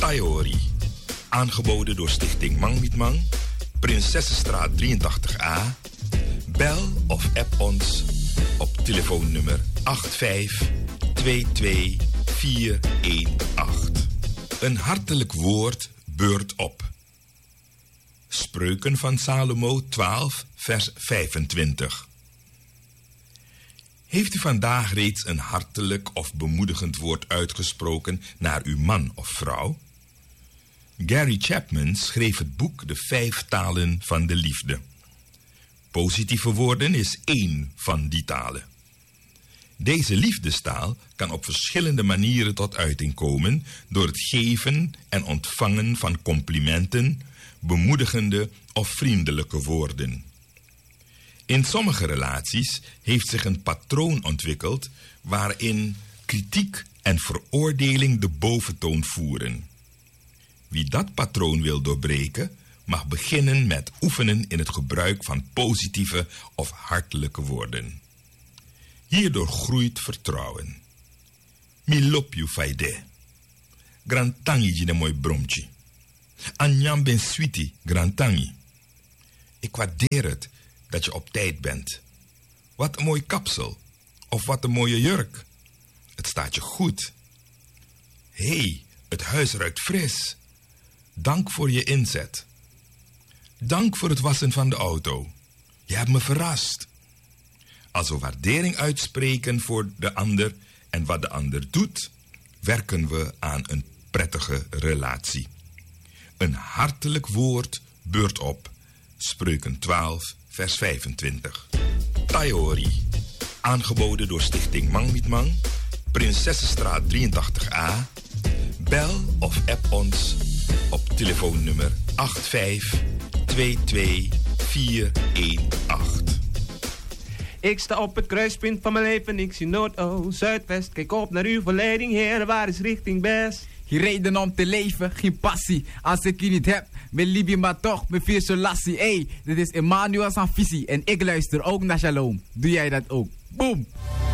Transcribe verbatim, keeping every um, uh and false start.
Taiori. Aangeboden door Stichting Mang Niet Mang, Prinsessenstraat drieëntachtig A. Bel of app ons op telefoonnummer acht vijf twee twee vier een acht. Een hartelijk woord beurt op. Spreuken van Salomo twaalf, vers vijfentwintig. Heeft u vandaag reeds een hartelijk of bemoedigend woord uitgesproken naar uw man of vrouw? Gary Chapman schreef het boek De Vijf Talen van de Liefde. Positieve woorden is één van die talen. Deze liefdestaal kan op verschillende manieren tot uiting komen door het geven en ontvangen van complimenten, bemoedigende of vriendelijke woorden. In sommige relaties heeft zich een patroon ontwikkeld waarin kritiek en veroordeling de boventoon voeren. Wie dat patroon wil doorbreken, mag beginnen met oefenen in het gebruik van positieve of hartelijke woorden. Hierdoor groeit vertrouwen. Mi lop you faide. Grantangi jine mooi bromtje. Anjam ben sweetie, grantangi. Ik waardeer het dat je op tijd bent. Wat een mooi kapsel. Of wat een mooie jurk. Het staat je goed. Hé, hey, het huis ruikt fris. Dank voor je inzet. Dank voor het wassen van de auto. Je hebt me verrast. Als we waardering uitspreken voor de ander en wat de ander doet, werken we aan een prettige relatie. Een hartelijk woord beurt op. Spreuken twaalf, vers vijfentwintig. Taiori. Aangeboden door Stichting Mang Niet Mang, Prinsessenstraat drieëntachtig A. Bel of app ons op telefoonnummer acht vijf twee twee vier een acht. Ik sta op het kruispunt van mijn leven, ik zie Noord, Oost, Zuidwest. Kijk op naar uw verleiding, Heer, waar is richting best? Geen reden om te leven, geen passie. Als ik je niet heb, ben Libië maar toch, met vier solassie. Hey, dit is Emmanuel Sanfisi en ik luister ook naar Shalom. Doe jij dat ook? Boom!